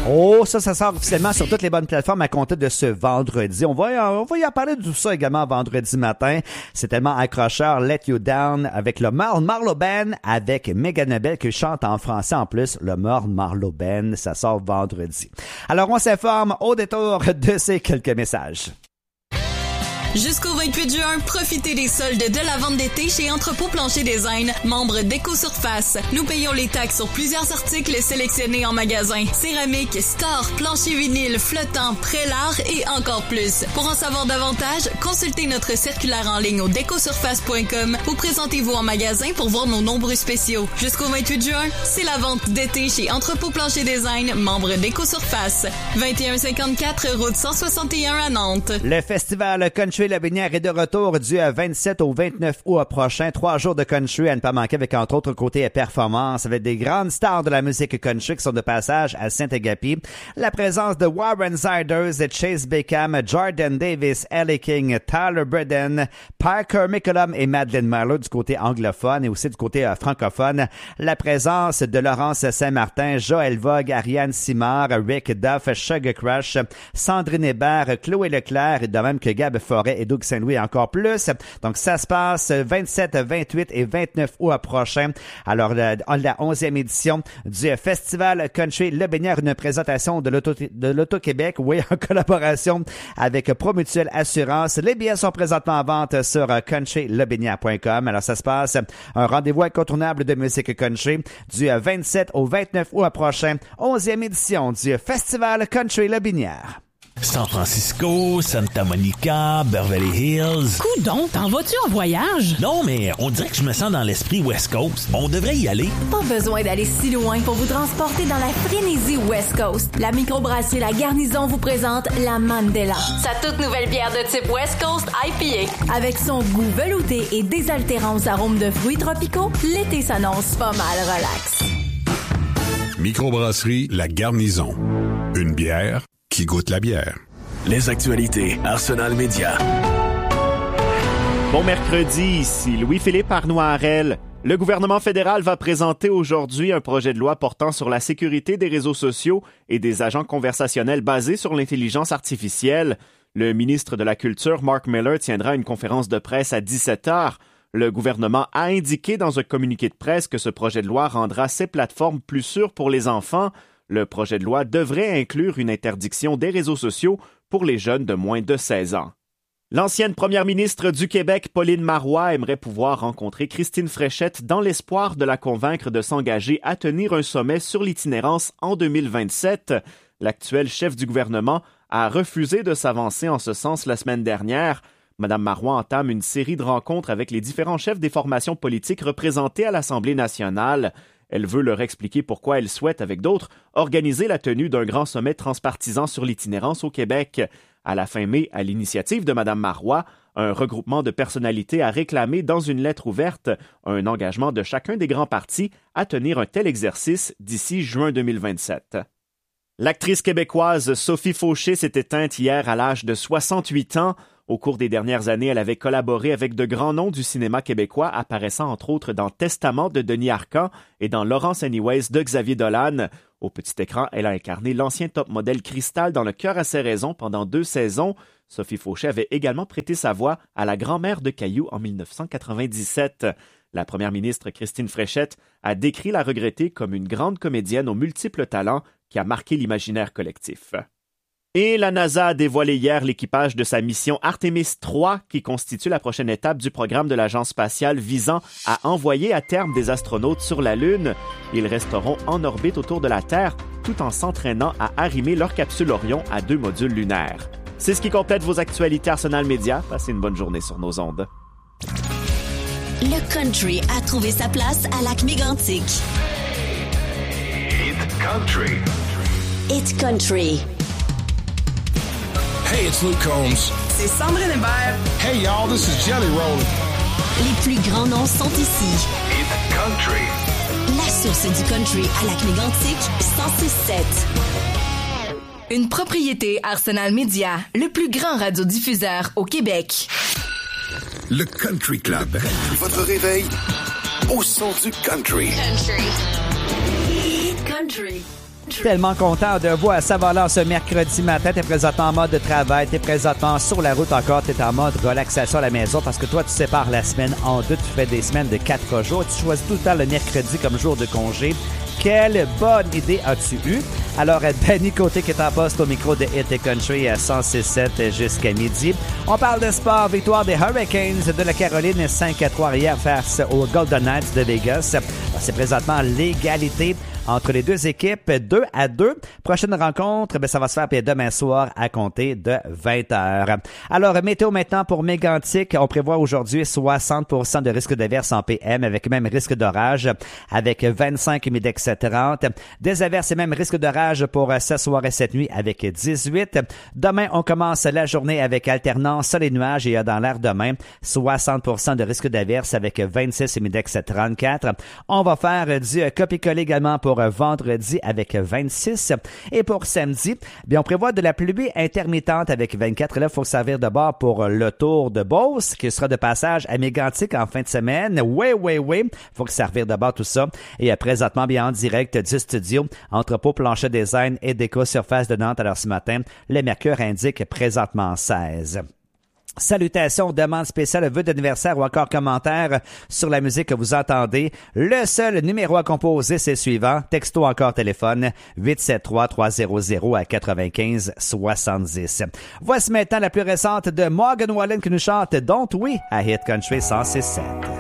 Oh, ça sort officiellement sur toutes les bonnes plateformes à compter de ce vendredi. On va y en parler de tout ça également vendredi matin. C'est tellement accrocheur. Let You Down avec le Marlo Band avec Megan Nobel qui chante en français en plus. Le Marlo Band, ça sort vendredi. Alors, on s'informe au détour de ces quelques messages. Jusqu'au 28 juin, profitez des soldes de la vente d'été chez Entrepôt Plancher Design, membre d'Éco-Surface. Nous payons les taxes sur plusieurs articles sélectionnés en magasin. Céramique, store, plancher vinyle, flottant, prélard et encore plus. Pour en savoir davantage, consultez notre circulaire en ligne au decosurface.com ou présentez-vous en magasin pour voir nos nombreux spéciaux. Jusqu'au 28 juin, c'est la vente d'été chez Entrepôt Plancher Design, membre d'Éco-Surface. 2154 route 161 à Nantes. Le festival Country Lobinière est de retour du 27 au 29 août prochain. 3 jours de country à ne pas manquer avec entre autres côté performance avec des grandes stars de la musique country qui sont de passage à Saint-Agapi. La présence de Warren Ziders, Chase Beckham, Jordan Davis, Ellie King, Tyler Braden, Parker McCollum et Madeleine Marlowe du côté anglophone et aussi du côté francophone. La présence de Laurence Saint-Martin, Joël Vogue, Ariane Simard, Rick Duff, Sugar Crush, Sandrine Hébert, Chloé Leclerc et de même que Gab Forêt et Doug Saint-Louis et encore plus. Donc, ça se passe 27, 28 et 29 août prochain. Alors, la 11e édition du Festival Country Lobinière, une présentation de l'Auto-Québec, oui, en collaboration avec Promutuelle Assurance. Les billets sont présentement en vente sur countrylobinière.com. Alors, ça se passe un rendez-vous incontournable de musique country du 27 au 29 août prochain. 11e édition du Festival Country Lobinière. San Francisco, Santa Monica, Beverly Hills. Coudon, t'en vas-tu en voyage? Non, mais on dirait que je me sens dans l'esprit West Coast. On devrait y aller. Pas besoin d'aller si loin pour vous transporter dans la frénésie West Coast. La microbrasserie La Garnison vous présente la Mandela. Sa toute nouvelle bière de type West Coast IPA. Avec son goût velouté et désaltérant aux arômes de fruits tropicaux, l'été s'annonce pas mal relax. Microbrasserie La Garnison. Une bière qui goûte la bière. Les actualités Arsenal Média. Bon mercredi, ici Louis-Philippe Arnoirel. Le gouvernement fédéral va présenter aujourd'hui un projet de loi portant sur la sécurité des réseaux sociaux et des agents conversationnels basés sur l'intelligence artificielle. Le ministre de la Culture, Mark Miller, tiendra une conférence de presse à 17h. Le gouvernement a indiqué dans un communiqué de presse que ce projet de loi rendra ces plateformes plus sûres pour les enfants. Le projet de loi devrait inclure une interdiction des réseaux sociaux pour les jeunes de moins de 16 ans. L'ancienne première ministre du Québec, Pauline Marois, aimerait pouvoir rencontrer Christine Fréchette dans l'espoir de la convaincre de s'engager à tenir un sommet sur l'itinérance en 2027. L'actuel chef du gouvernement a refusé de s'avancer en ce sens la semaine dernière. Mme Marois entame une série de rencontres avec les différents chefs des formations politiques représentés à l'Assemblée nationale. Elle veut leur expliquer pourquoi elle souhaite, avec d'autres, organiser la tenue d'un grand sommet transpartisan sur l'itinérance au Québec. À la fin mai, à l'initiative de Mme Marois, un regroupement de personnalités a réclamé dans une lettre ouverte un engagement de chacun des grands partis à tenir un tel exercice d'ici juin 2027. L'actrice québécoise Sophie Fauché s'est éteinte hier à l'âge de 68 ans. Au cours des dernières années, elle avait collaboré avec de grands noms du cinéma québécois, apparaissant entre autres dans Testament de Denis Arcand et dans Laurence Anyways de Xavier Dolan. Au petit écran, elle a incarné l'ancien top modèle Cristal dans Le cœur à ses raisons pendant 2 saisons. Sophie Fauché avait également prêté sa voix à la grand-mère de Caillou en 1997. La première ministre Christine Fréchette a décrit la regrettée comme une grande comédienne aux multiples talents qui a marqué l'imaginaire collectif. Et la NASA a dévoilé hier l'équipage de sa mission Artemis 3 qui constitue la prochaine étape du programme de l'agence spatiale visant à envoyer à terme des astronautes sur la Lune. Ils resteront en orbite autour de la Terre tout en s'entraînant à arrimer leur capsule Orion à 2 modules lunaires. C'est ce qui complète vos actualités Arsenal Média. Passez une bonne journée sur nos ondes. Le country a trouvé sa place à Lac-Mégantic. Hit Country. Hit Country. Hey, it's Luke Combs. C'est Sandrine Hébert. Hey, y'all, this is Jelly Roll. Les plus grands noms sont ici. Hit Country. La source du country à Lac-Mégantic, 106.7. Une propriété Arsenal Média, le plus grand radiodiffuseur au Québec. Le Country Club. Votre réveil au son du country. Country. Country. Tellement content de vous à Saint-Valentin ce mercredi matin. T'es présentement en mode de travail, t'es présentement sur la route encore, t'es en mode relaxation à la maison parce que toi, tu sépares la semaine en deux. Tu fais des semaines de 4 jours. Tu choisis tout le temps le mercredi comme jour de congé. Quelle bonne idée as-tu eue? Alors, Danny Côté qui est en poste au micro de Hit Country à 106.7 jusqu'à midi. On parle de sport. Victoire des Hurricanes de la Caroline 5-3 hier face aux Golden Knights de Vegas. C'est présentement l'égalité entre les deux équipes, 2-2. Prochaine rencontre, ça va se faire demain soir à compter de 20h. Alors, météo maintenant pour Mégantic. On prévoit aujourd'hui 60% de risque d'averse en PM avec même risque d'orage avec 25 Midex 30. Des averses et même risque d'orage pour ce soir et cette nuit avec 18. Demain, on commence la journée avec alternance sol et nuages et il y a dans l'air demain 60% de risque d'averse avec 26 Midex 34. On va faire du copier-coller également pour vendredi avec 26. Et pour samedi, bien, on prévoit de la pluie intermittente avec 24. Là, il faut servir de bord pour le Tour de Beauce qui sera de passage à Mégantic en fin de semaine. Oui. Faut que servir de bord tout ça. Et présentement, bien en direct du studio, Entrepôt Plancher Design et Déco Surface de Nantes. Alors ce matin, le mercure indique présentement 16. Salutations, demandes spéciales, vœux d'anniversaire ou encore commentaires sur la musique que vous entendez. Le seul numéro à composer, c'est le suivant. Texto encore téléphone 873-300-95-70. Voici maintenant la plus récente de Morgan Wallen qui nous chante Don't We à Hit Country 106.7.